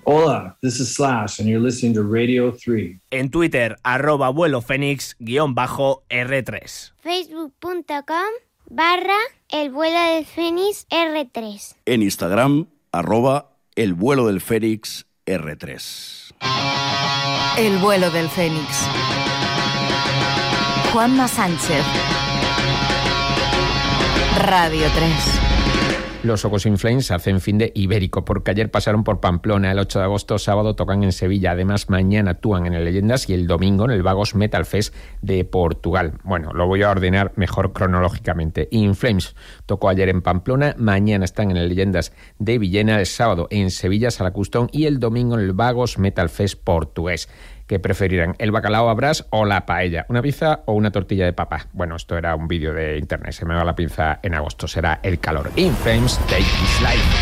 Hola, this is Slash and you're listening to Radio 3. En Twitter, @vuelofenix_R3. Facebook.com/El Vuelo del Fénix R3. En Instagram, @El Vuelo del Fénix R3. El Vuelo del Fénix. Juanma Sánchez. Radio 3. Los Ocos In Flames hacen fin de ibérico, porque ayer pasaron por Pamplona, el 8 de agosto, sábado tocan en Sevilla, además mañana actúan en el Leyendas y el domingo en el Vagos Metal Fest de Portugal. Bueno, lo voy a ordenar mejor cronológicamente. In Flames tocó ayer en Pamplona, mañana están en el Leyendas de Villena, el sábado en Sevilla, Sala Custón y el domingo en el Vagos Metal Fest portugués. ¿Qué preferirán, el bacalao a brás o la paella? ¿Una pizza o una tortilla de papa? Bueno, esto era un vídeo de internet, se me va la pinza en agosto, será el calor. In Flames, Take This Life.